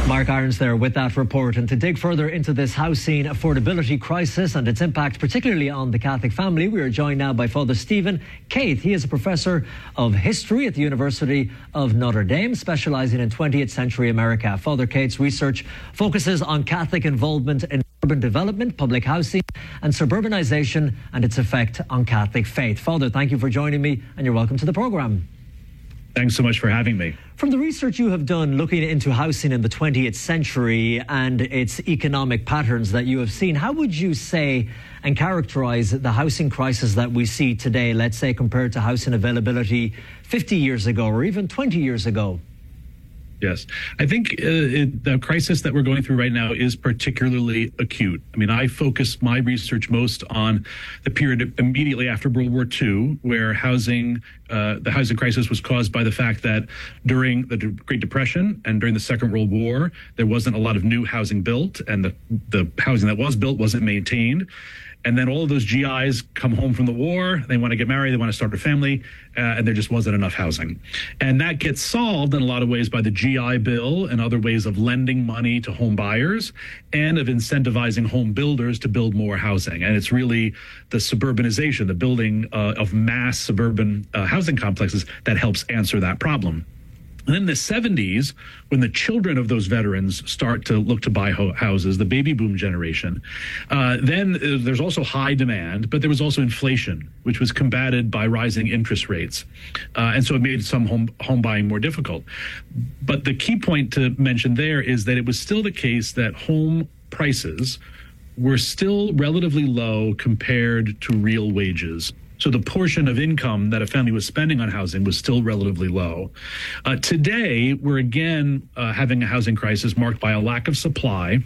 Mark Irons there with that report. And to dig further into this housing affordability crisis and its impact, particularly on the Catholic family, we are joined now by Father Stephen Keith. He is a professor of history at the University of Notre Dame, specialising in 20th century America. Father Keith's research focuses on Catholic involvement in urban development, public housing and suburbanisation and its effect on Catholic faith. Father, thank you for joining me and you're welcome to the programme. Thanks so much for having me. From the research you have done looking into housing in the 20th century and its economic patterns that you have seen, how would you say and characterise the housing crisis that we see today, let's say compared to housing availability 50 years ago or even 20 years ago? Yes, I think the crisis that we're going through right now is particularly acute. I mean, I focus my research most on the period immediately after World War II, where the housing crisis was caused by the fact that during the Great Depression and during the Second World War, there wasn't a lot of new housing built, and the housing that was built wasn't maintained. And then all of those GIs come home from the war, they want to get married, they want to start a family, and there just wasn't enough housing. And that gets solved in a lot of ways by the GI Bill and other ways of lending money to home buyers and of incentivizing home builders to build more housing. And it's really the suburbanization, the building of mass suburban housing complexes that helps answer that problem. And then in the 70s, when the children of those veterans start to look to buy houses, the baby boom generation, then there's also high demand, but there was also inflation, which was combated by rising interest rates. And so it made some home buying more difficult. But the key point to mention there is that it was still the case that home prices were still relatively low compared to real wages. So the portion of income that a family was spending on housing was still relatively low. Today, we're again having a housing crisis marked by a lack of supply,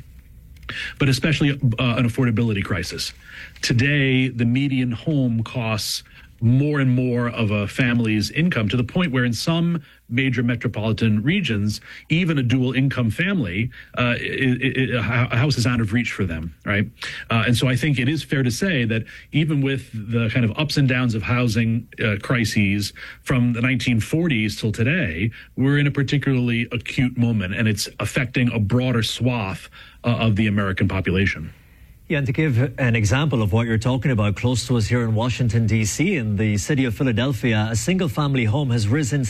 but especially an affordability crisis. Today, the median home costs more and more of a family's income, to the point where in some major metropolitan regions, even a dual income family, a house is out of reach for them, right? And so I think it is fair to say that even with the kind of ups and downs of housing crises from the 1940s till today, we're in a particularly acute moment, and it's affecting a broader swath of the American population. Yeah, and to give an example of what you're talking about, close to us here in Washington, D.C., in the city of Philadelphia, a single-family home has risen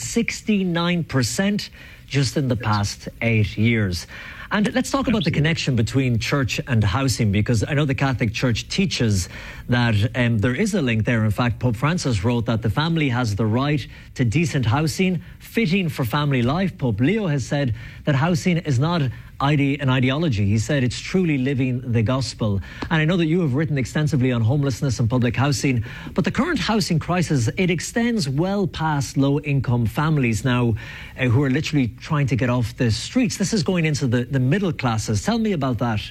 69% just in the past 8 years. And let's talk about the connection between church and housing, because I know the Catholic Church teaches that there is a link there. In fact, Pope Francis wrote that the family has the right to decent housing, fitting for family life. Pope Leo has said that housing is not an ideology. He said it's truly living the gospel. And I know that you have written extensively on homelessness and public housing, but the current housing crisis, it extends well past low-income families now who are literally trying to get off the streets. This is going into the middle classes. Tell me about that.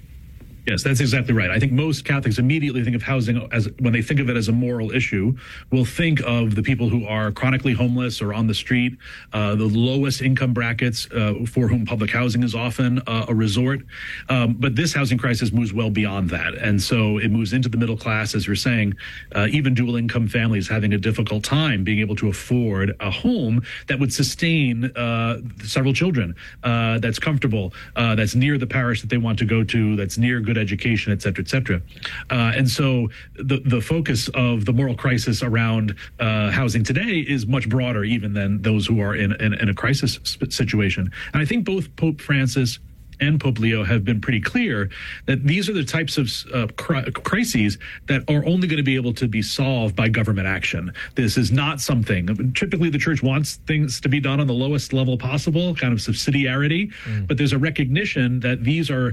Yes, that's exactly right. I think most Catholics immediately think of housing as, when they think of it as a moral issue, will think of the people who are chronically homeless or on the street, the lowest income brackets for whom public housing is often a resort. But this housing crisis moves well beyond that. And so it moves into the middle class, as you're saying, even dual income families having a difficult time being able to afford a home that would sustain several children, that's comfortable, that's near the parish that they want to go to, that's near good education, et cetera, et cetera. And so the focus of the moral crisis around housing today is much broader even than those who are in a crisis situation. And I think both Pope Francis and Pope Leo have been pretty clear that these are the types of crises that are only going to be able to be solved by government action. This is not something, typically the church wants things to be done on the lowest level possible, kind of subsidiarity, but there's a recognition that these are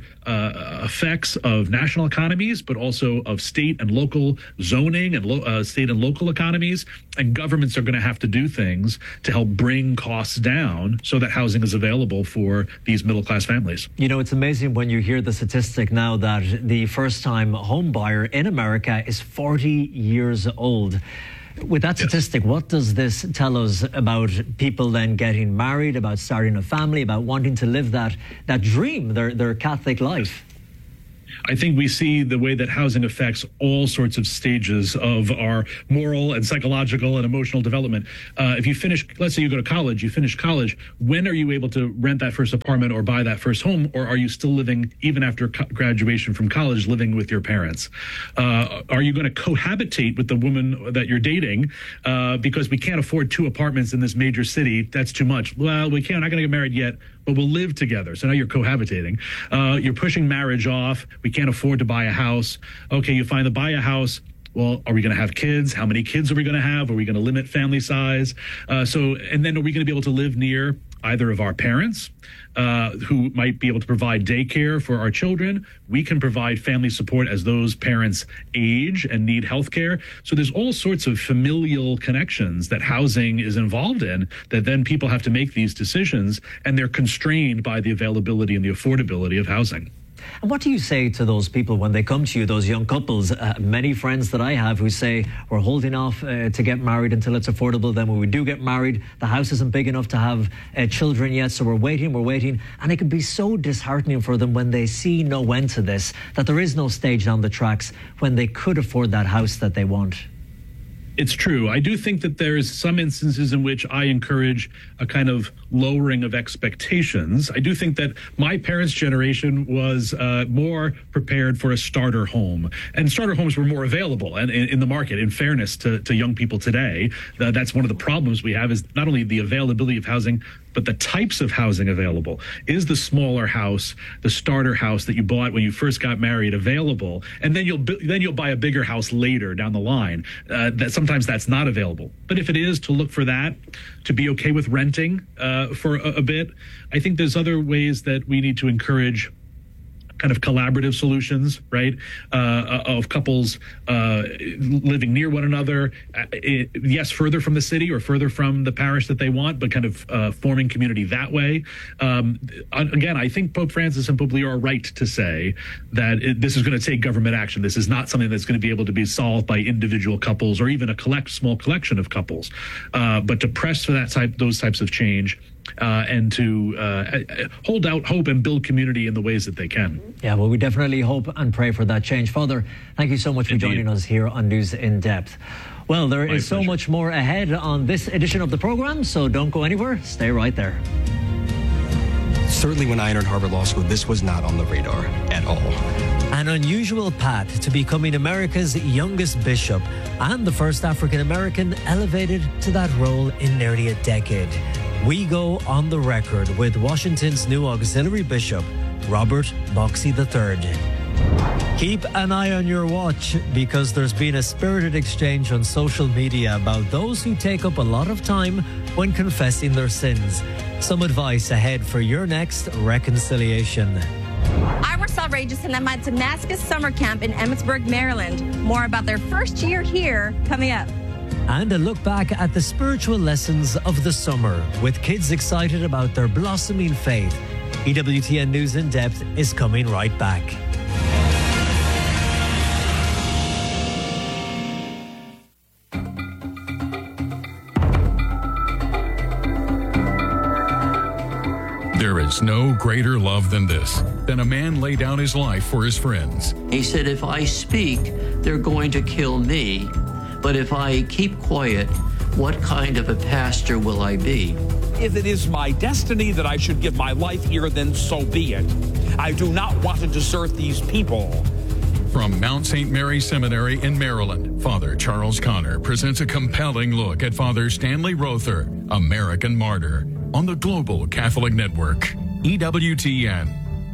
effects of national economies, but also of state and local zoning and state and local economies, and governments are going to have to do things to help bring costs down so that housing is available for these middle-class families. You know, it's amazing when you hear the statistic now that the first-time home buyer in America is 40 years old. With that statistic, what does this tell us about people then getting married, about starting a family, about wanting to live that dream, their Catholic life? I think we see the way that housing affects all sorts of stages of our moral and psychological and emotional development. If you finish, let's say you go to college, you finish college, when are you able to rent that first apartment or buy that first home? Or are you still living, even after graduation from college, living with your parents? Are you going to cohabitate with the woman that you're dating because we can't afford 2 apartments in this major city? That's too much. Well, we can't. Not going to get married yet, but we'll live together. So now you're cohabitating. You're pushing marriage off. We can't afford to buy a house. Okay, you finally buy a house. Well, are we going to have kids? How many kids are we going to have? Are we going to limit family size? And then are we going to be able to live near either of our parents who might be able to provide daycare for our children? We can provide family support as those parents age and need health care. So there's all sorts of familial connections that housing is involved in that then people have to make these decisions, and they're constrained by the availability and the affordability of housing. And what do you say to those people when they come to you, those young couples? Many friends that I have who say, we're holding off to get married until it's affordable. Then when we do get married, the house isn't big enough to have children yet. So we're waiting. And it can be so disheartening for them when they see no end to this, that there is no stage down the tracks when they could afford that house that they want. It's true. I do think that there's some instances in which I encourage a kind of lowering of expectations. I do think that my parents' generation was more prepared for a starter home, and starter homes were more available and in the market. In fairness to young people today, that's one of the problems we have, is not only the availability of housing, but the types of housing available. Is the smaller house, the starter house that you bought when you first got married, available? And then you'll buy a bigger house later down the line. That sometimes that's not available. But if it is, to look for that, to be okay with renting for a bit. I think there's other ways that we need to encourage kind of collaborative solutions, right? Of couples living near one another, yes, further from the city or further from the parish that they want, but kind of forming community that way. Again, I think Pope Francis and Pope Leo are right to say that this is going to take government action. This is not something that's going to be able to be solved by individual couples or even a small collection of couples. But to press for those types of change, and to hold out hope and build community in the ways that they can. Yeah, well, we definitely hope and pray for that change. Father, thank you so much for joining us here on News in Depth. Well, there is so much more ahead on this edition of the program, so don't go anywhere. Stay right there. Certainly when I entered Harvard Law School, this was not on the radar at all. An unusual path to becoming America's youngest bishop and the first African-American elevated to that role in nearly a decade. We go on the record with Washington's new auxiliary bishop, Robert Boxey III. Keep an eye on your watch, because there's been a spirited exchange on social media about those who take up a lot of time when confessing their sins. Some advice ahead for your next reconciliation. I was outrageous and I'm at Damascus Summer Camp in Emmitsburg, Maryland. More about their first year here coming up. And a look back at the spiritual lessons of the summer with kids excited about their blossoming faith. EWTN News in Depth is coming right back. There is no greater love than this, than a man lay down his life for his friends. He said, if I speak, they're going to kill me. But if I keep quiet, what kind of a pastor will I be? If it is my destiny that I should give my life here, then so be it. I do not want to desert these people. From Mount St. Mary Seminary in Maryland, Father Charles Connor presents a compelling look at Father Stanley Rother, American Martyr, on the Global Catholic Network, EWTN.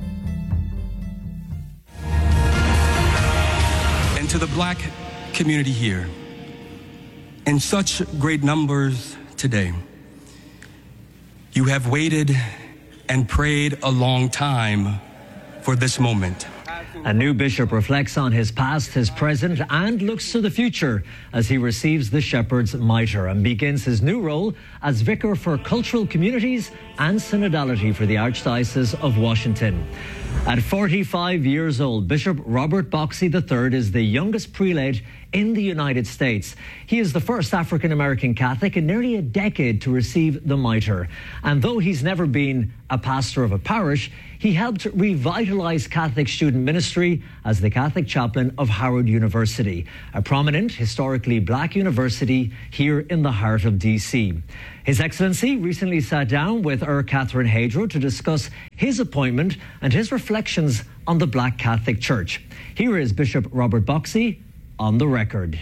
And to the Black community here, in such great numbers today, you have waited and prayed a long time for this moment. A new bishop reflects on his past, his present, and looks to the future as he receives the Shepherd's Mitre and begins his new role as vicar for cultural communities and synodality for the Archdiocese of Washington. At 45 years old, Bishop Robert Boxey III is the youngest prelate in the United States. He is the first African-American Catholic in nearly a decade to receive the mitre. And though he's never been a pastor of a parish, he helped revitalize Catholic student ministry as the Catholic chaplain of Howard University, a prominent, historically black university here in the heart of DC. His Excellency recently sat down with Catherine Hadro to discuss his appointment and his reflections on the Black Catholic Church. Here is Bishop Robert Boxey on the record.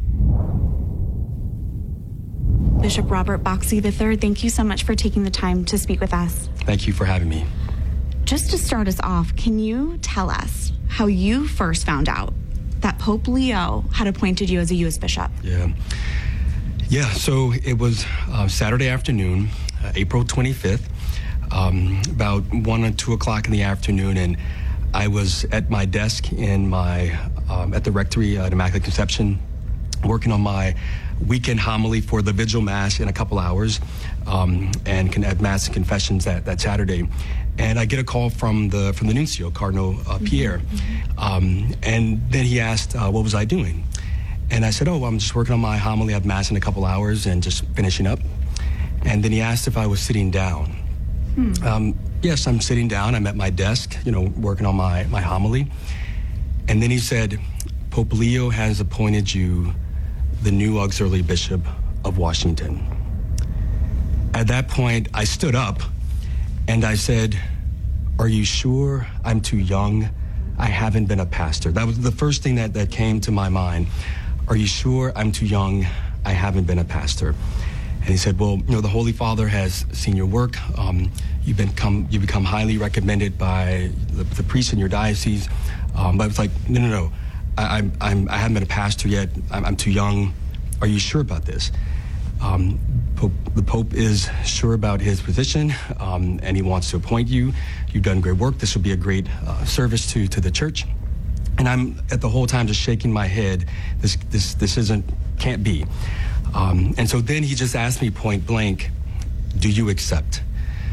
Bishop Robert Boxey III, thank you so much for taking the time to speak with us. Thank you for having me. Just to start us off, can you tell us how you first found out that Pope Leo had appointed you as a U.S. bishop? Yeah, so it was Saturday afternoon, April 25th, about 1 or 2 o'clock in the afternoon, and I was at my desk in at the rectory at Immaculate Conception, working on my weekend homily for the Vigil Mass in a couple hours, and can add Mass and confessions that Saturday. And I get a call from the nuncio, Cardinal Pierre, and then he asked, what was I doing? And I said, I'm just working on my homily, I have Mass in a couple hours and just finishing up. And then he asked if I was sitting down. Yes, I'm sitting down. I'm at my desk, working on my homily. And then he said, Pope Leo has appointed you the new auxiliary bishop of Washington. At that point, I stood up and I said, are you sure I'm too young? I haven't been a pastor. That was the first thing that came to my mind. Are you sure I'm too young? I haven't been a pastor. And he said, well, the Holy Father has seen your work. You've become highly recommended by the priests in your diocese. But I was like, no. I haven't been a pastor yet. I'm too young. Are you sure about this? The Pope is sure about his position, and he wants to appoint you. You've done great work. This will be a great service to the church. And I'm at the whole time just shaking my head. This can't be. And so then he just asked me point blank, do you accept?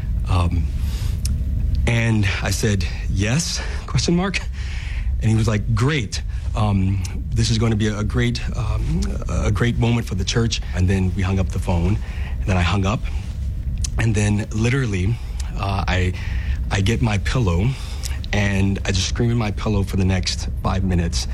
And I said, yes, ? And he was like, great. This is going to be a great moment for the church. And then we hung up the phone, and then I hung up, and then literally I get my pillow, and I just scream in my pillow for the next 5 minutes,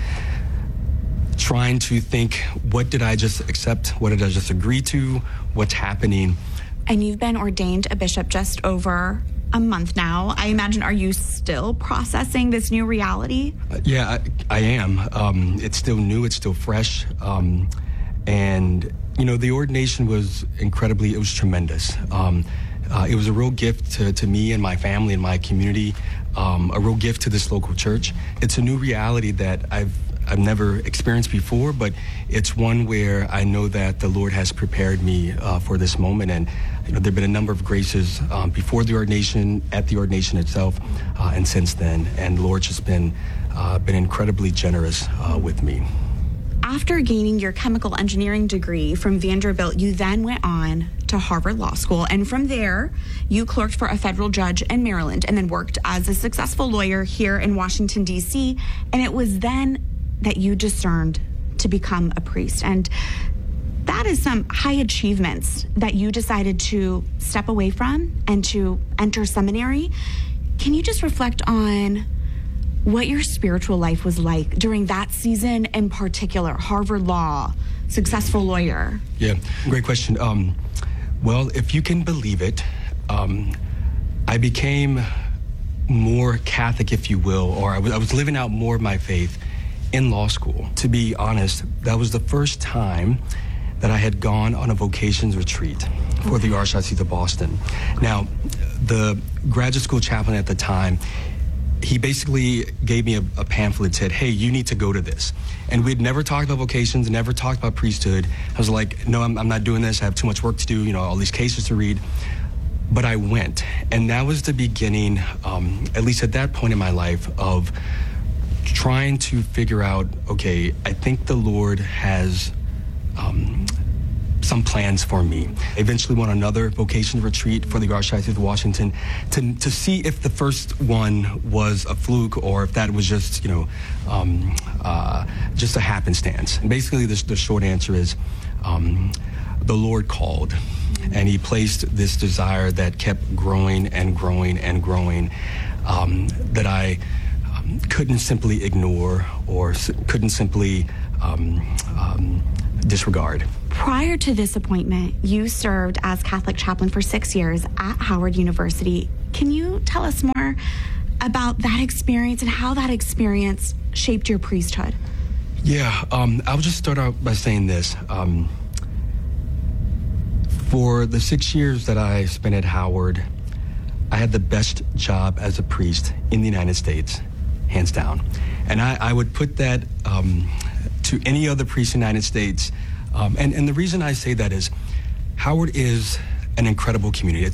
trying to think, what did I just accept? What did I just agree to? What's happening? And you've been ordained a bishop just over a month now. I imagine, are you still processing this new reality? Yeah, I am. It's still new, it's still fresh. And, the ordination was it was tremendous. It was a real gift to me and my family and my community, a real gift to this local church. It's a new reality that I've never experienced before, but it's one where I know that the Lord has prepared me for this moment. And there have been a number of graces before the ordination, at the ordination itself, and since then. And the Lord's just been incredibly generous with me. After gaining your chemical engineering degree from Vanderbilt, you then went on to Harvard Law School. And from there, you clerked for a federal judge in Maryland and then worked as a successful lawyer here in Washington, D.C. And it was then that you discerned to become a priest. And that is some high achievements that you decided to step away from and to enter seminary. Can you just reflect on what your spiritual life was like during that season in particular? Harvard Law, successful lawyer. Yeah, great question. Well, if you can believe it, I became more Catholic, if you will, or I was living out more of my faith in law school. To be honest, that was the first time that I had gone on a vocations retreat for the Archdiocese of Boston. Now, the graduate school chaplain at the time, he basically gave me a pamphlet and said, hey, you need to go to this. And we'd never talked about vocations, never talked about priesthood. I was like, no, I'm not doing this. I have too much work to do, all these cases to read. But I went. And that was the beginning, at least at that point in my life, of trying to figure out, okay, I think the Lord has some plans for me. I eventually went on another vocations retreat for the Archdiocese of Washington to see if the first one was a fluke or if that was just, just a happenstance. And basically, the short answer is, the Lord called, and he placed this desire that kept growing and growing and growing, that I couldn't simply ignore or couldn't simply disregard. Prior to this appointment, you served as Catholic chaplain for 6 years at Howard University. Can you tell us more about that experience and how that experience shaped your priesthood? Yeah, I'll just start out by saying this. For the 6 years that I spent at Howard, I had the best job as a priest in the United States, hands down. And I would put that to any other priest in the United States. And the reason I say that is Howard is an incredible community.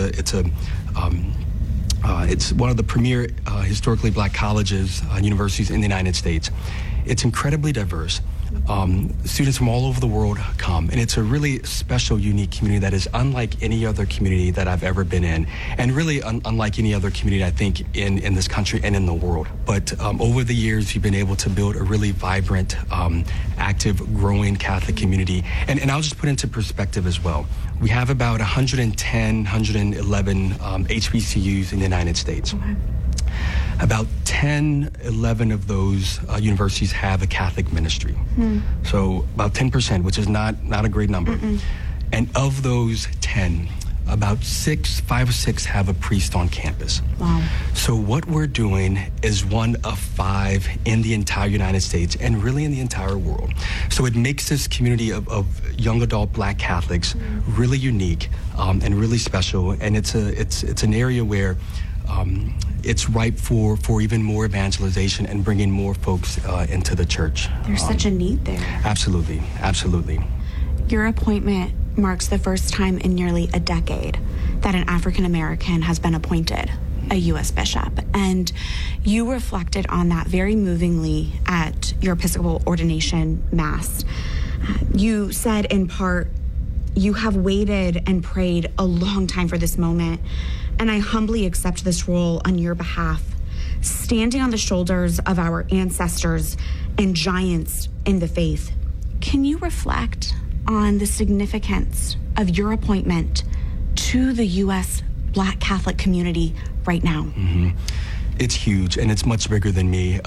It's one of the premier historically black colleges, universities in the United States. It's incredibly diverse. Students from all over the world come, and it's a really special, unique community that is unlike any other community that I've ever been in, and really unlike any other community, I think, in this country and in the world. But over the years, we've been able to build a really vibrant, active, growing Catholic community. And I'll just put into perspective as well. We have about 110, 111 HBCUs in the United States. Okay. About 10, 11 of those universities have a Catholic ministry. So about 10%, which is not a great number. And of those 10, about 5 or 6 have a priest on campus. Wow. So what we're doing is one of 5 in the entire United States and really in the entire world. So it makes this community of young adult black Catholics really unique and really special. And it's an area where it's ripe for even more evangelization and bringing more folks into the church. There's such a need there. Absolutely, absolutely. Your appointment marks the first time in nearly a decade that an African American has been appointed a U.S. bishop. And you reflected on that very movingly at your Episcopal ordination mass. You said, in part, you have waited and prayed a long time for this moment, and I humbly accept this role on your behalf, standing on the shoulders of our ancestors and giants in the faith. Can you reflect on the significance of your appointment to the U.S. Black Catholic community right now? It's huge, and it's much bigger than me.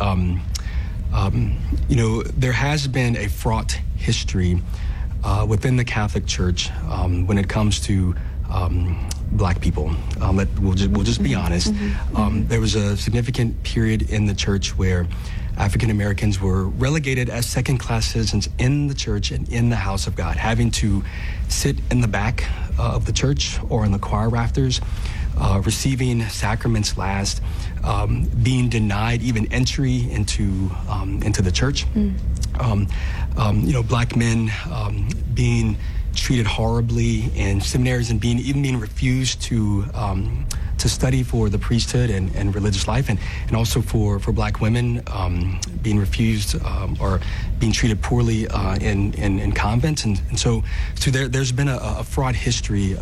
There has been a fraught history within the Catholic Church when it comes to black people. We'll just be honest. There was a significant period in the church where African Americans were relegated as second-class citizens in the church and in the house of God, having to sit in the back of the church or in the choir rafters, receiving sacraments last, being denied even entry into the church. Black men being treated horribly in seminaries and even being refused to study for the priesthood and religious life, and also for black women being refused or being treated poorly in convents. And so there's been a fraught history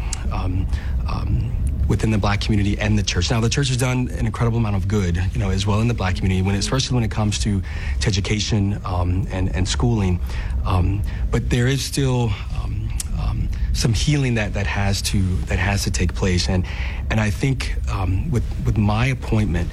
within the black community and the church. Now, the church has done an incredible amount of good, as well in the black community, especially when it comes to education and schooling. But there is still some healing that has to take place, and I think with my appointment,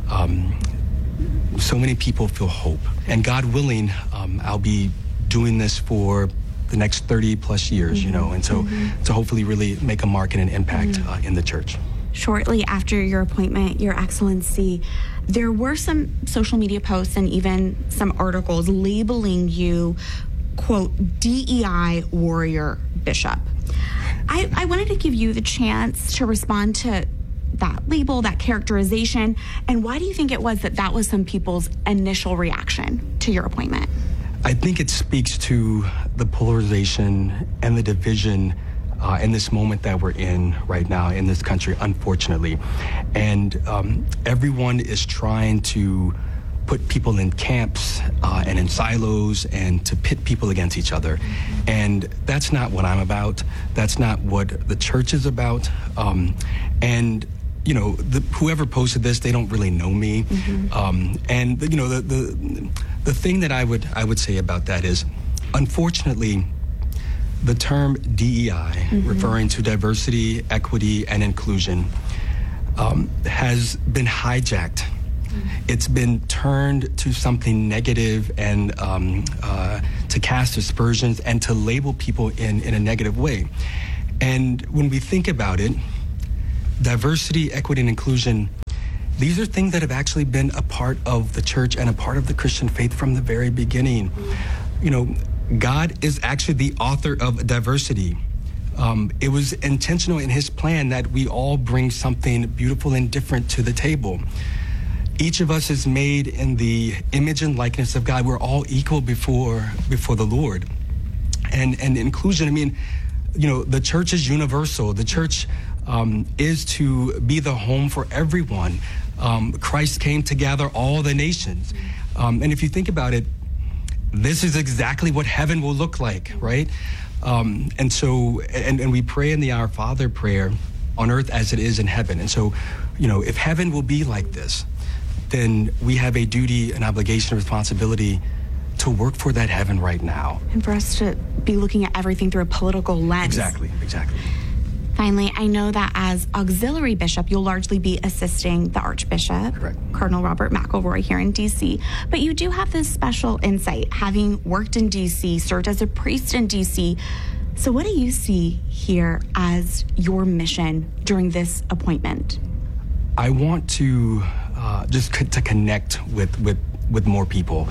so many people feel hope. And God willing, I'll be doing this for the next 30 plus years, and so to hopefully really make a mark and an impact in the church. Shortly after your appointment, Your Excellency, there were some social media posts and even some articles labeling you, quote, DEI warrior bishop. I wanted to give you the chance to respond to that label, that characterization, and why do you think it was that was some people's initial reaction to your appointment? I think it speaks to the polarization and the division in this moment that we're in right now in this country, unfortunately. And everyone is trying to put people in camps and in silos and to pit people against each other. And that's not what I'm about. That's not what the church is about. And whoever posted this, they don't really know me. And the thing that I would say about that is, unfortunately, The term DEI, referring to diversity, equity, and inclusion, has been hijacked. It's been turned to something negative and to cast aspersions and to label people in a negative way. And when we think about it, diversity, equity, and inclusion, these are things that have actually been a part of the church and a part of the Christian faith from the very beginning. You know, God is actually the author of diversity. It was intentional in his plan that we all bring something beautiful and different to the table. Each of us is made in the image and likeness of God. We're all equal before the Lord. And inclusion, I mean, you know, the church is universal. The church is to be the home for everyone. Christ came to gather all the nations. And if you think about it, this is exactly what heaven will look like, right? And so we pray in the Our Father prayer, on earth as it is in heaven. And so, you know, if heaven will be like this, then we have a duty, an obligation, a responsibility to work for that heaven right now. And for us to be looking at everything through a political lens. Exactly. Finally, I know that as auxiliary bishop, you'll largely be assisting the Archbishop, correct, Cardinal Robert McElroy here in D.C. But you do have this special insight, having worked in D.C., served as a priest in D.C. So what do you see here as your mission during this appointment? I want to to connect with more people.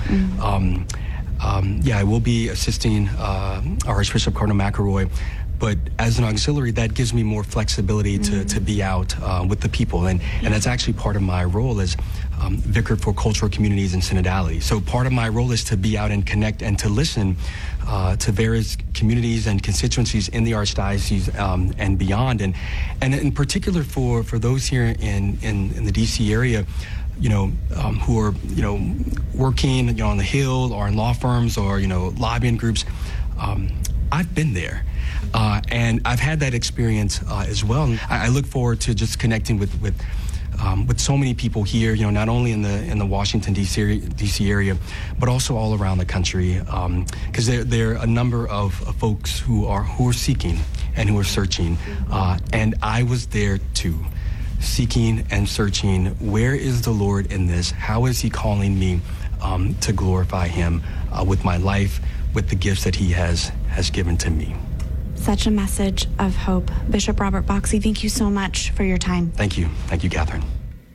I will be assisting Archbishop Cardinal McElroy, but as an auxiliary, that gives me more flexibility to be out with the people. And that's actually part of my role as Vicar for Cultural Communities and Synodality. So part of my role is to be out and connect and to listen to various communities and constituencies in the Archdiocese and beyond. And in particular for those here in the DC area, you know, who are, you know, working, you know, on the Hill or in law firms or, you know, lobbying groups. I've been there. And I've had that experience as well. And I look forward to just connecting with so many people here, you know, not only in the Washington D.C. area, but also all around the country, because there are a number of folks who are seeking and who are searching, and I was there too, seeking and searching. Where is the Lord in this? How is He calling me to glorify Him with my life, with the gifts that He has given to me? Such a message of hope. Bishop Robert Boxey, thank you so much for your time. Thank you. Thank you, Catherine.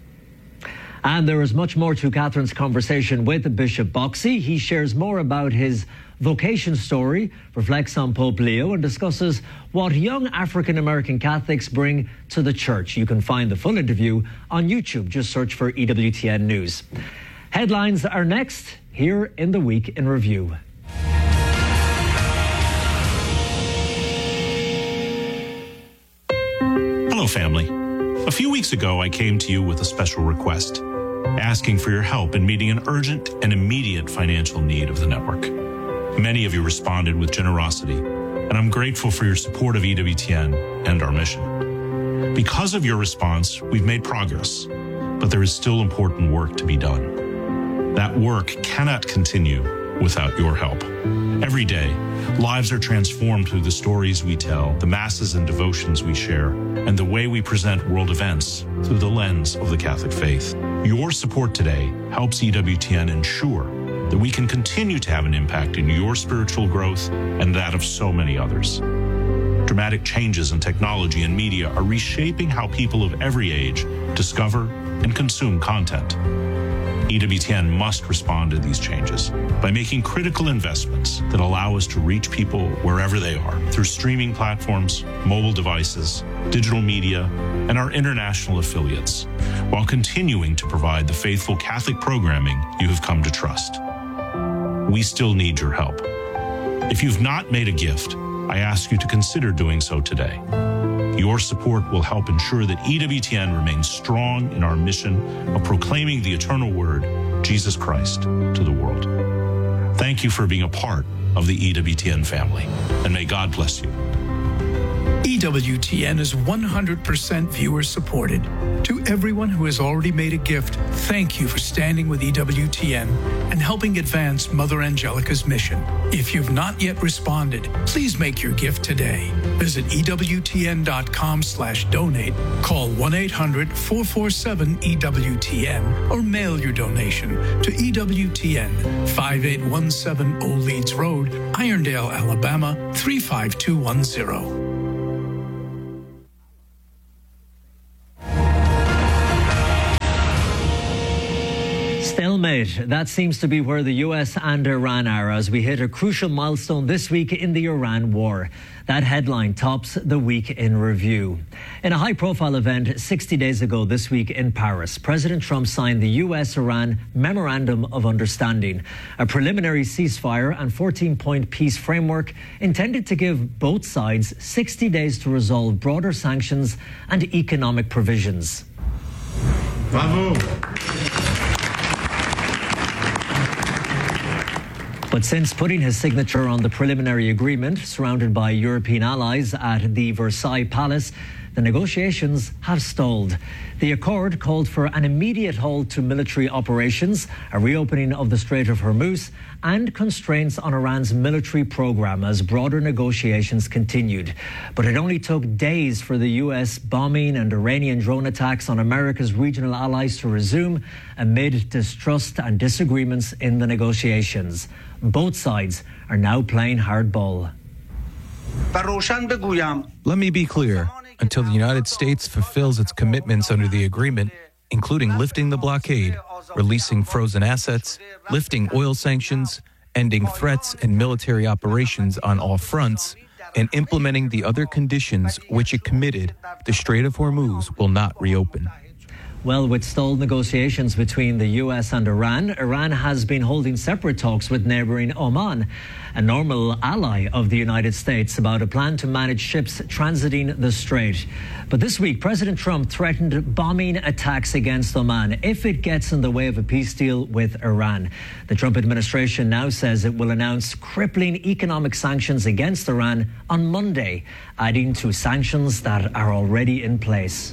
And there is much more to Catherine's conversation with Bishop Boxey. He shares more about his vocation story, reflects on Pope Leo, and discusses what young African-American Catholics bring to the church. You can find the full interview on YouTube. Just search for EWTN News. Headlines are next here in the Week in Review. Hello, family. A few weeks ago, I came to you with a special request, asking for your help in meeting an urgent and immediate financial need of the network. Many of you responded with generosity, and I'm grateful for your support of EWTN and our mission. Because of your response, we've made progress, but there is still important work to be done. That work cannot continue without your help. Every day, lives are transformed through the stories we tell, the masses and devotions we share, and the way we present world events through the lens of the Catholic faith. Your support today helps EWTN ensure that we can continue to have an impact in your spiritual growth and that of so many others. Dramatic changes in technology and media are reshaping how people of every age discover and consume content. EWTN must respond to these changes by making critical investments that allow us to reach people wherever they are through streaming platforms, mobile devices, digital media, and our international affiliates, while continuing to provide the faithful Catholic programming you have come to trust. We still need your help. If you've not made a gift, I ask you to consider doing so today. Your support will help ensure that EWTN remains strong in our mission of proclaiming the eternal word, Jesus Christ, to the world. Thank you for being a part of the EWTN family, and may God bless you. EWTN is 100% viewer supported. To everyone who has already made a gift, thank you for standing with EWTN and helping advance Mother Angelica's mission. If you've not yet responded, please make your gift today. Visit EWTN.com/donate, call 1-800-447-EWTN, or mail your donation to EWTN, 5817 Old Leeds Road, Irondale, Alabama, 35210. Stalemate. That seems to be where the US and Iran are as we hit a crucial milestone this week in the Iran war. That headline tops the week in review. In a high-profile event 60 days ago this week in Paris, President Trump signed the US-Iran Memorandum of Understanding, a preliminary ceasefire and 14-point peace framework intended to give both sides 60 days to resolve broader sanctions and economic provisions. Bravo! But since putting his signature on the preliminary agreement, surrounded by European allies at the Versailles Palace, the negotiations have stalled. The accord called for an immediate halt to military operations, a reopening of the Strait of Hormuz, and constraints on Iran's military program as broader negotiations continued. But it only took days for the US bombing and Iranian drone attacks on America's regional allies to resume amid distrust and disagreements in the negotiations. Both sides are now playing hardball. Let me be clear. Until the United States fulfills its commitments under the agreement, including lifting the blockade, releasing frozen assets, lifting oil sanctions, ending threats and military operations on all fronts, and implementing the other conditions which it committed, the Strait of Hormuz will not reopen. Well, with stalled negotiations between the US and Iran, Iran has been holding separate talks with neighboring Oman, a normal ally of the United States, about a plan to manage ships transiting the strait. But this week, President Trump threatened bombing attacks against Oman if it gets in the way of a peace deal with Iran. The Trump administration now says it will announce crippling economic sanctions against Iran on Monday, adding to sanctions that are already in place.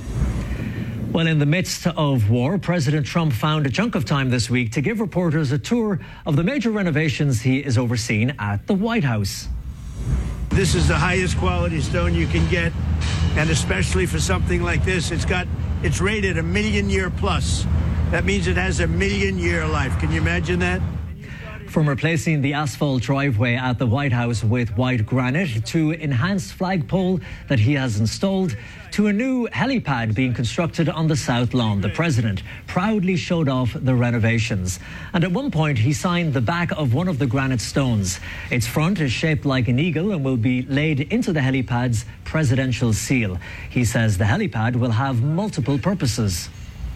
Well, in the midst of war, President Trump found a chunk of time this week to give reporters a tour of the major renovations he is overseeing at the White House. This is the highest quality stone you can get, and especially for something like this, it's rated 1 million year plus. That means it has 1 million year life. Can you imagine that? From replacing the asphalt driveway at the White House with white granite, to enhanced flagpole that he has installed, to a new helipad being constructed on the South Lawn, the president proudly showed off the renovations. And at one point, he signed the back of one of the granite stones. Its front is shaped like an eagle and will be laid into the helipad's presidential seal. He says the helipad will have multiple purposes.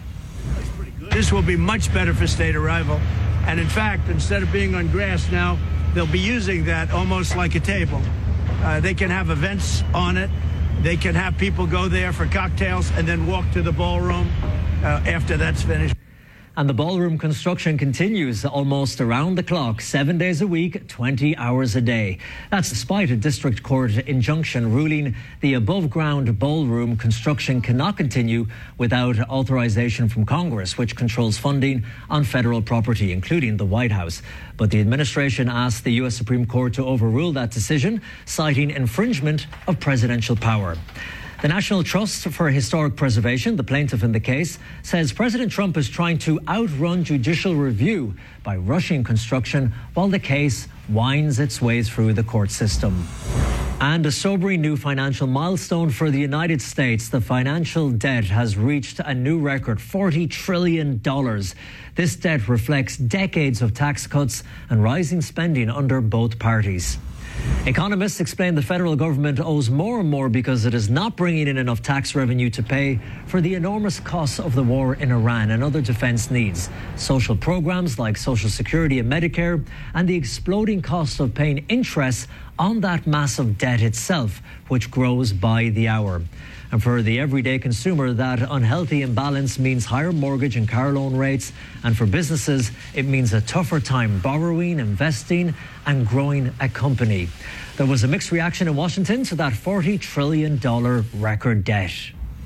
This will be much better for state arrival. And in fact, instead of being on grass now, they'll be using that almost like a table. They can have events on it. They can have people go there for cocktails and then walk to the ballroom after that's finished. And the ballroom construction continues almost around the clock, 7 days a week, 20 hours a day. That's despite a district court injunction ruling the above-ground ballroom construction cannot continue without authorization from Congress, which controls funding on federal property, including the White House. But the administration asked the U.S. Supreme Court to overrule that decision, citing infringement of presidential power. The National Trust for Historic Preservation, the plaintiff in the case, says President Trump is trying to outrun judicial review by rushing construction while the case winds its way through the court system. And a sobering new financial milestone for the United States. The financial debt has reached a new record, $40 trillion. This debt reflects decades of tax cuts and rising spending under both parties. Economists explain the federal government owes more and more because it is not bringing in enough tax revenue to pay for the enormous costs of the war in Iran and other defense needs, social programs like Social Security and Medicare, and the exploding cost of paying interest on that massive debt itself, which grows by the hour. And for the everyday consumer, that unhealthy imbalance means higher mortgage and car loan rates. And for businesses, it means a tougher time borrowing, investing and growing a company. There was a mixed reaction in Washington to that $40 trillion record debt.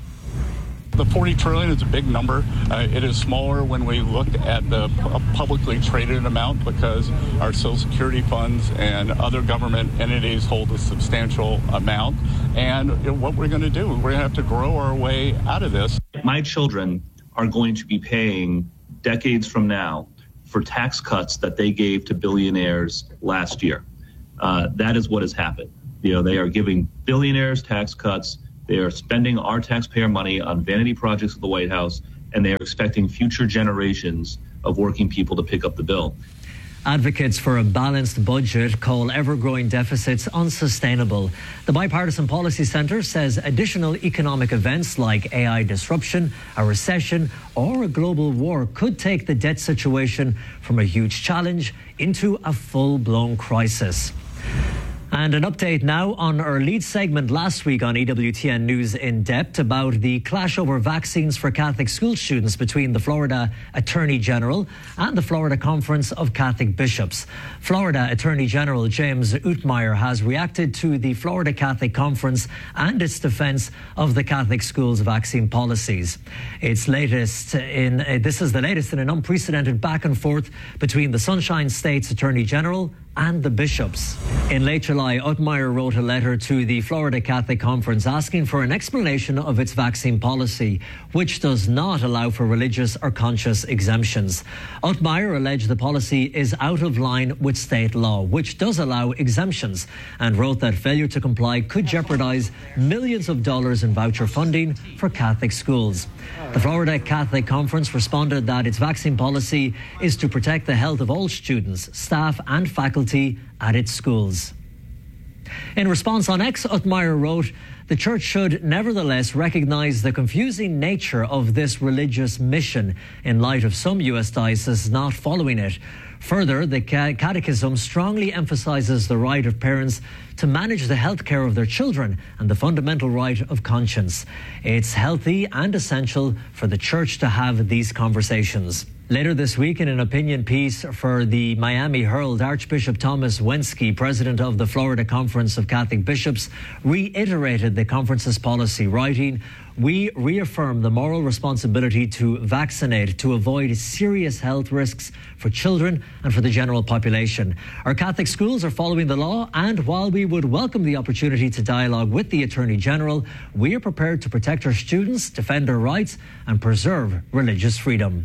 The $40 trillion is a big number. It is smaller when we look at the publicly traded amount because our Social Security funds and other government entities hold a substantial amount. And what we're going to do, we're going to have to grow our way out of this. My children are going to be paying decades from now for tax cuts that they gave to billionaires last year. That is what has happened. They are giving billionaires tax cuts. They are spending our taxpayer money on vanity projects at the White House, and they are expecting future generations of working people to pick up the bill. Advocates for a balanced budget call ever-growing deficits unsustainable. The Bipartisan Policy Centre says additional economic events like AI disruption, a recession or a global war could take the debt situation from a huge challenge into a full-blown crisis. And an update now on our lead segment last week on EWTN News in Depth about the clash over vaccines for Catholic school students between the Florida Attorney General and the Florida Conference of Catholic Bishops. Florida Attorney General James Utmeyer has reacted to the Florida Catholic Conference and its defense of the Catholic schools' vaccine policies. This is the latest in an unprecedented back and forth between the Sunshine State's Attorney General and the bishops. In late July, Utmeyer wrote a letter to the Florida Catholic Conference asking for an explanation of its vaccine policy, which does not allow for religious or conscious exemptions. Utmeyer alleged the policy is out of line with state law, which does allow exemptions, and wrote that failure to comply could jeopardize millions of dollars in voucher funding for Catholic schools. The Florida Catholic Conference responded that its vaccine policy is to protect the health of all students, staff and faculty at its schools. In response on X, Utmeyer wrote, "The Church should nevertheless recognize the confusing nature of this religious mission in light of some U.S. dioceses not following it. Further, the Catechism strongly emphasizes the right of parents to manage the health care of their children and the fundamental right of conscience. It's healthy and essential for the Church to have these conversations." Later this week, in an opinion piece for the Miami Herald, Archbishop Thomas Wensky, president of the Florida Conference of Catholic Bishops, reiterated the conference's policy, writing, "We reaffirm the moral responsibility to vaccinate to avoid serious health risks for children and for the general population. Our Catholic schools are following the law, and while we would welcome the opportunity to dialogue with the Attorney General, we are prepared to protect our students, defend our rights, and preserve religious freedom."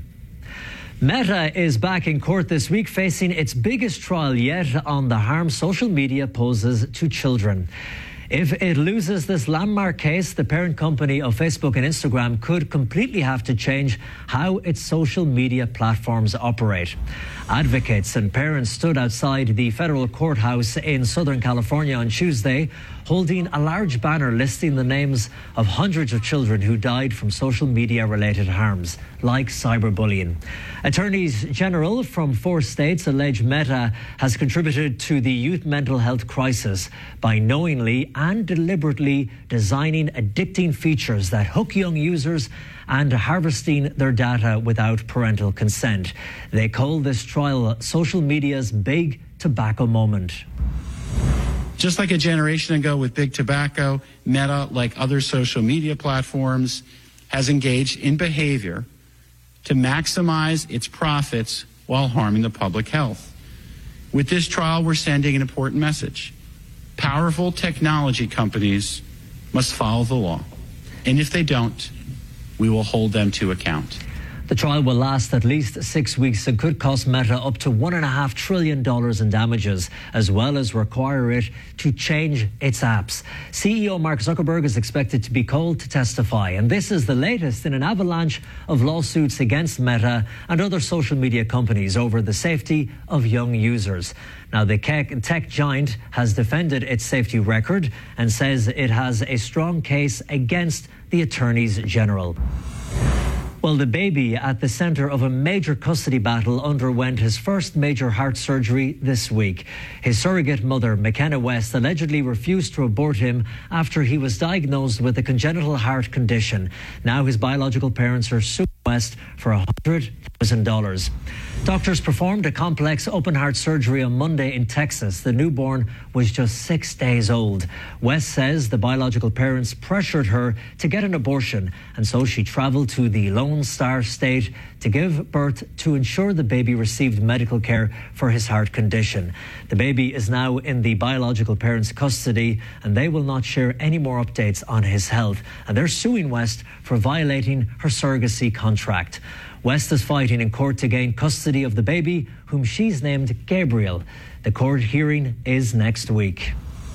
Meta is back in court this week, facing its biggest trial yet on the harm social media poses to children. If it loses this landmark case, the parent company of Facebook and Instagram could completely have to change how its social media platforms operate. Advocates and parents stood outside the federal courthouse in Southern California on Tuesday, holding a large banner listing the names of hundreds of children who died from social media-related harms, like cyberbullying. Attorneys general from 4 states allege Meta has contributed to the youth mental health crisis by knowingly and deliberately designing addicting features that hook young users and harvesting their data without parental consent. They call this trial social media's big tobacco moment. Just like a generation ago with big tobacco, Meta, like other social media platforms, has engaged in behavior to maximize its profits while harming the public health. With this trial, we're sending an important message. Powerful technology companies must follow the law. And if they don't, we will hold them to account. The trial will last at least 6 weeks and could cost Meta up to $1.5 trillion in damages, as well as require it to change its apps. CEO Mark Zuckerberg is expected to be called to testify, and this is the latest in an avalanche of lawsuits against Meta and other social media companies over the safety of young users. Now, the tech giant has defended its safety record and says it has a strong case against the attorneys general. Well, the baby at the centre of a major custody battle underwent his first major heart surgery this week. His surrogate mother, McKenna West, allegedly refused to abort him after he was diagnosed with a congenital heart condition. Now his biological parents are suing West for $100,000. Doctors performed a complex open heart surgery on Monday in Texas. The newborn was just 6 days old. West says the biological parents pressured her to get an abortion, and so she travelled to the Lone Star State to give birth to ensure the baby received medical care for his heart condition. The baby is now in the biological parents' custody, and they will not share any more updates on his health. And they're suing West for violating her surrogacy contract. West is fighting in court to gain custody of the baby, whom she's named Gabriel. The court hearing is next week.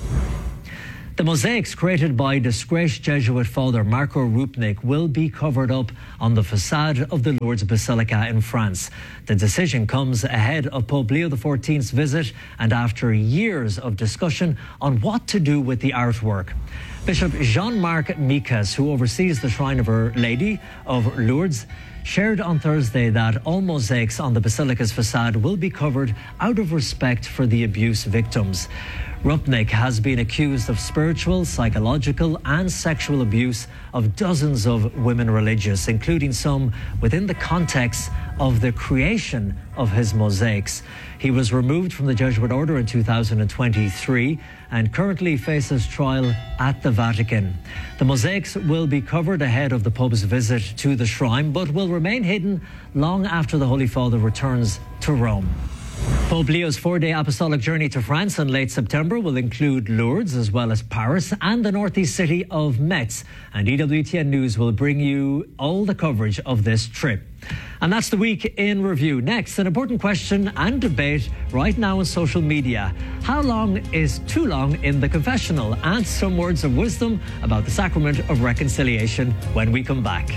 The mosaics created by disgraced Jesuit father Marco Rupnik will be covered up on the facade of the Lourdes Basilica in France. The decision comes ahead of Pope Leo XIV's visit and after years of discussion on what to do with the artwork. Bishop Jean-Marc Micas, who oversees the Shrine of Our Lady of Lourdes, shared on Thursday that all mosaics on the Basilica's facade will be covered out of respect for the abuse victims. Rupnik has been accused of spiritual, psychological and sexual abuse of dozens of women religious, including some within the context of the creation of his mosaics. He was removed from the Jesuit order in 2023 and currently faces trial at the Vatican. The mosaics will be covered ahead of the Pope's visit to the shrine, but will remain hidden long after the Holy Father returns to Rome. Pope Leo's 4-day apostolic journey to France in late September will include Lourdes as well as Paris and the northeast city of Metz. And EWTN News will bring you all the coverage of this trip. And that's the week in review. Next, an important question and debate right now on social media. How long is too long in the confessional? And some words of wisdom about the sacrament of reconciliation when we come back.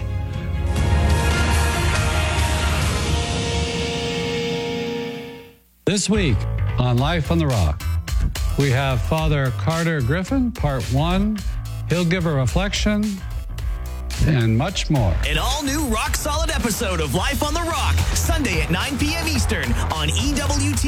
This week on Life on the Rock, we have Father Carter Griffin, Part 1. He'll give a reflection and much more. An all-new rock-solid episode of Life on the Rock, Sunday at 9 p.m. Eastern on EWT.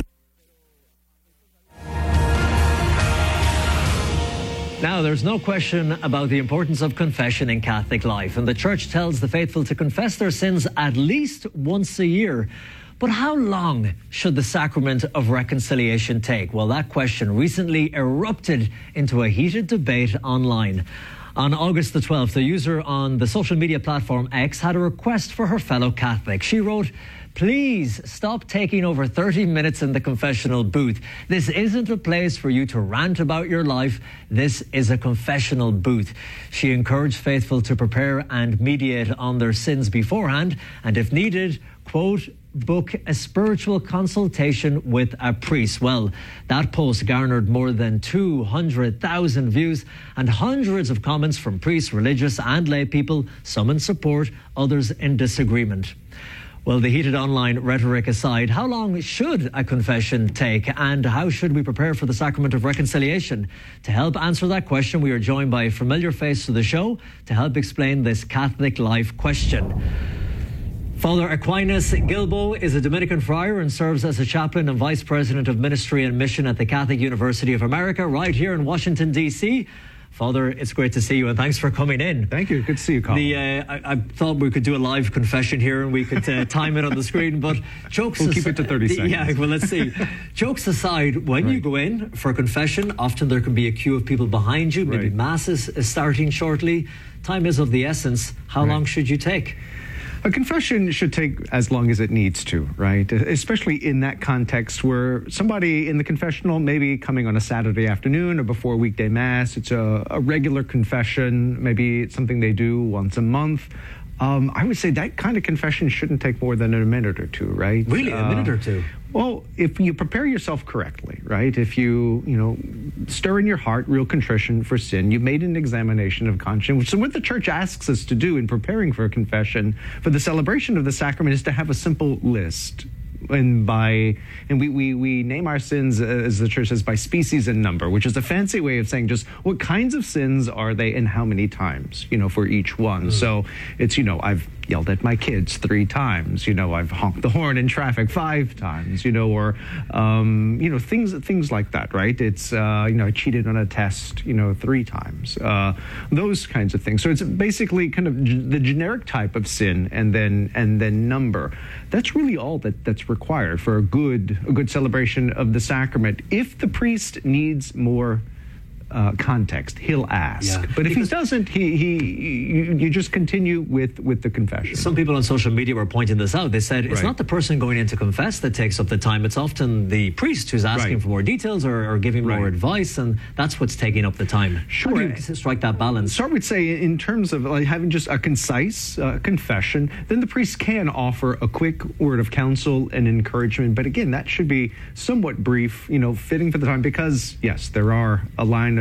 Now, there's no question about the importance of confession in Catholic life, and the Church tells the faithful to confess their sins at least once a year. But how long should the sacrament of reconciliation take? Well, that question recently erupted into a heated debate online. On August the 12th, a user on the social media platform X had a request for her fellow Catholic. She wrote, "Please stop taking over 30 minutes in the confessional booth. This isn't a place for you to rant about your life. This is a confessional booth." She encouraged faithful to prepare and mediate on their sins beforehand, and if needed, quote, book a spiritual consultation with a priest. Well, that post garnered more than 200,000 views and hundreds of comments from priests, religious and lay people, some in support, others in disagreement. Well, the heated online rhetoric aside, how long should a confession take and how should we prepare for the sacrament of reconciliation? To help answer that question, we are joined by a familiar face to the show to help explain this Catholic life question. Father Aquinas Gilbo is a Dominican friar and serves as a chaplain and vice president of ministry and mission at the Catholic University of America right here in Washington, D.C. Father, it's great to see you and thanks for coming in. Thank you. Good to see you, Colin. I thought we could do a live confession here and we could time it on the screen, but jokes aside... We'll keep it to 30 seconds. Yeah, well, let's see. Jokes aside, when you go in for confession, often there can be a queue of people behind you. Maybe Mass is starting shortly. Time is of the essence. How long should you take? A confession should take as long as it needs to, right? Especially in that context where somebody in the confessional may be coming on a Saturday afternoon or before weekday Mass. It's a regular confession. Maybe it's something they do once a month. I would say that kind of confession shouldn't take more than a minute or two, right? Really? A minute or two? Well, if you prepare yourself correctly, right? If you stir in your heart real contrition for sin, you've made an examination of conscience. So what the Church asks us to do in preparing for a confession, for the celebration of the sacrament, is to have a simple list. And we name our sins, as the Church says, by species and number, which is a fancy way of saying just what kinds of sins are they and how many times, for each one. So it's, I've yelled at my kids 3 times. I've honked the horn in traffic 5 times. Or things like that, right? It's I cheated on a test 3 times. Those kinds of things. So it's basically kind of the generic type of sin, and then number. That's really all that's required for a good celebration of the sacrament. If the priest needs more context, he'll ask. Yeah. But if he doesn't, you just continue with the confession. Some people on social media were pointing this out. They said it's not the person going in to confess that takes up the time. It's often the priest who's asking for more details or giving more advice, and that's what's taking up the time. Sure. How do you strike that balance? So I would say, in terms of having just a concise confession, then the priest can offer a quick word of counsel and encouragement. But again, that should be somewhat brief, fitting for the time, because yes, there are a line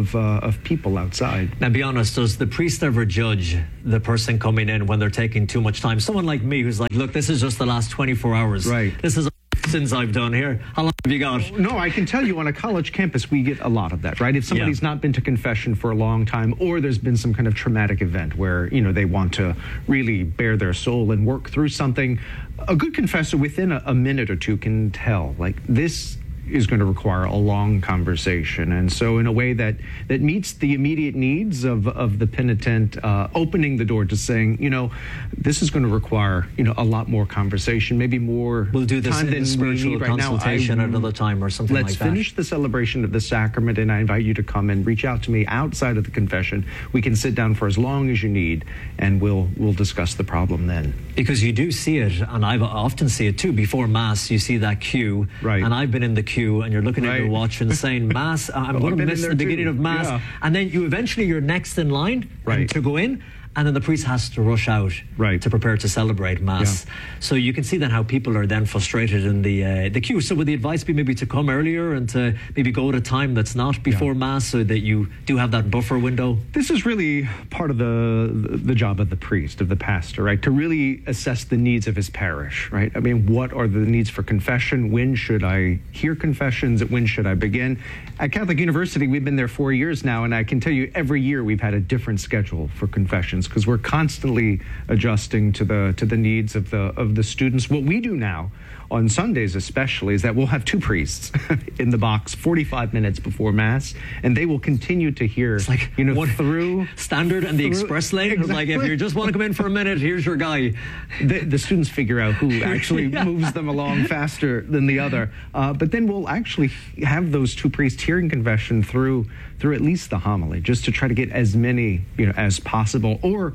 of people outside. Now, be honest, does the priest ever judge the person coming in when they're taking too much time? Someone like me who's like, look, this is just the last 24 hours. Right. This is since I've done here. How long have you got? No, I can tell you, on a college campus, we get a lot of that, right? If somebody's not been to confession for a long time, or there's been some kind of traumatic event where, they want to really bare their soul and work through something, a good confessor within a minute or two can tell, like, this is going to require a long conversation. And so in a way that meets the immediate needs of the penitent, opening the door to saying, this is going to require, a lot more conversation, maybe more. We'll do this time in spiritual consultation at another time or something like that. Let's finish the celebration of the sacrament, and I invite you to come and reach out to me outside of the confession. We can sit down for as long as you need, and we'll discuss the problem then. Because you do see it, and I often see it too, before Mass, you see that queue. Right. And I've been in the queue, and you're looking at your watch and saying, Mass, I'm going to miss the beginning of Mass. Yeah. And then you're next in line to go in. And then the priest has to rush out to prepare to celebrate Mass. Yeah. So you can see then how people are then frustrated in the queue. So would the advice be maybe to come earlier and to maybe go at a time that's not before Mass, so that you do have that buffer window? This is really part of the job of the priest, of the pastor, right? To really assess the needs of his parish, right? I mean, what are the needs for confession? When should I hear confessions? When should I begin? At Catholic University, we've been there 4 years now, and I can tell you every year we've had a different schedule for confessions, because we're constantly adjusting to the needs of the students. What we do now, on Sundays especially, is that we'll have 2 priests in the box 45 minutes before Mass, and they will continue to hear, it's like, through standard and the express lane. Exactly. Like, if you just want to come in for a minute, here's your guy. The students figure out who actually moves them along faster than the other. But then we'll actually have those 2 priests hearing confession through at least the homily, just to try to get as many as possible. Or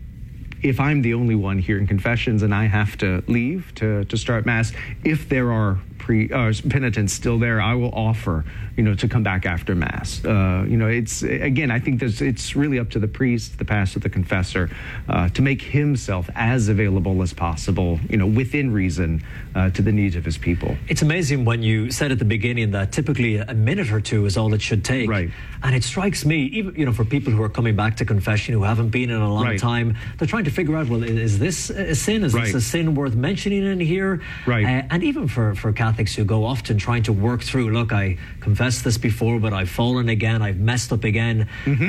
if I'm the only one hearing confessions and I have to leave to start Mass, if there are penitents still there, I will offer, to come back after Mass. It's, again, I think it's really up to the priest, the pastor, the confessor, to make himself as available as possible, within reason, to the needs of his people. It's amazing when you said at the beginning that typically a minute or 2 is all it should take. Right. And it strikes me, even, for people who are coming back to confession, who haven't been in a long time, they're trying to figure out, well, is this a sin? Is this a sin worth mentioning in here? Right. And even for Catholics who go often trying to work through, look, I confessed this before, but I've fallen again, I've messed up again,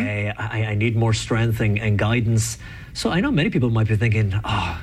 I need more strength and guidance. So I know many people might be thinking,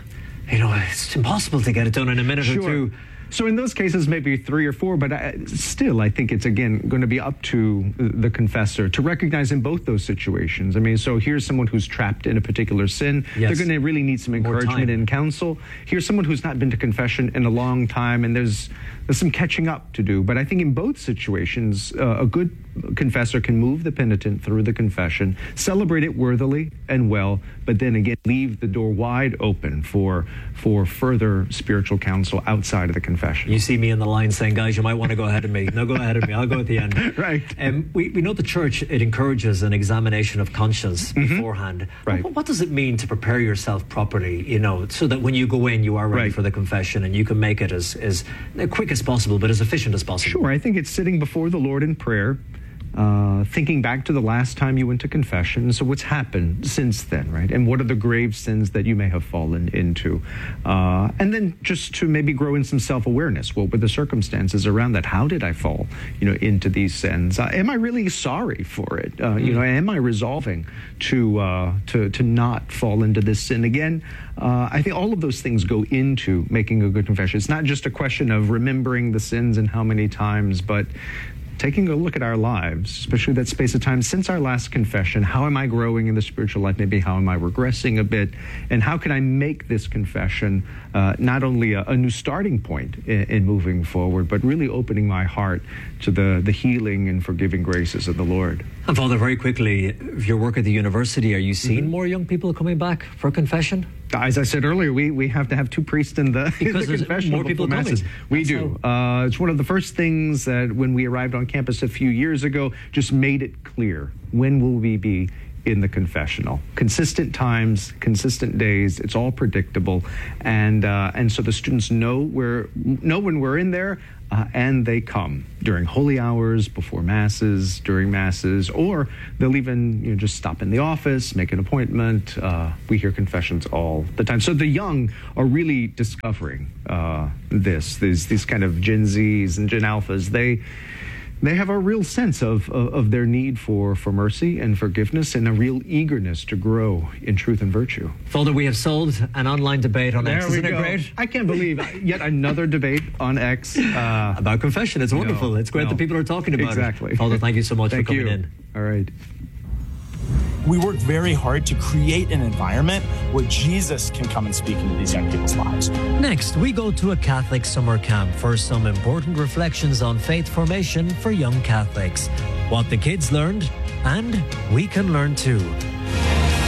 it's impossible to get it done in a minute or 2. So in those cases, maybe 3 or 4, but still, I think it's, again, going to be up to the confessor to recognize in both those situations. I mean, so here's someone who's trapped in a particular sin. Yes. They're going to really need some encouragement and counsel. Here's someone who's not been to confession in a long time, and there's some catching up to do. But I think in both situations, a good confessor can move the penitent through the confession, celebrate it worthily and well, but then again, leave the door wide open for further spiritual counsel outside of the confession. You see me in the line saying, guys, you might want to go ahead of me. No, go ahead of me. I'll go at the end. Right. We know the Church, it encourages an examination of conscience beforehand. Right. What does it mean to prepare yourself properly, so that when you go in, you are ready for the confession and you can make it as quick as possible, but as efficient as possible? Sure. I think it's sitting before the Lord in prayer, thinking back to the last time you went to confession. So what's happened since then, right? And what are the grave sins that you may have fallen into? And then just to maybe grow in some self-awareness. What were the circumstances around that? How did I fall, into these sins? Am I really sorry for it? Am I resolving to not fall into this sin again? I think all of those things go into making a good confession. It's not just a question of remembering the sins and how many times, but taking a look at our lives, especially that space of time since our last confession. How am I growing in the spiritual life? Maybe how am I regressing a bit? And how can I make this confession not only a new starting point in moving forward, but really opening my heart to the healing and forgiving graces of the Lord? And Father, very quickly, your work at the university, are you seeing more young people coming back for confession? As I said earlier, we have to have 2 priests in the confessional more people masses. coming. We do. It's one of the first things that when we arrived on campus a few years ago, just made it clear. When will we be in the confessional? Consistent times, consistent days. It's all predictable, and so the students know when we're in there. And they come during holy hours, before masses, during masses, or they'll even just stop in the office, make an appointment. We hear confessions all the time. So the young are really discovering these kind of Gen Zs and Gen Alphas. They have a real sense of their need for mercy and forgiveness and a real eagerness to grow in truth and virtue. Father, we have solved an online debate on X. Isn't it great? I can't believe yet another debate on X. About confession. It's wonderful. It's great that people are talking about it. Father, thank you so much for coming in. All right. We work very hard to create an environment where Jesus can come and speak into these young people's lives. Next, we go to a Catholic summer camp for some important reflections on faith formation for young Catholics. What the kids learned, and we can learn too.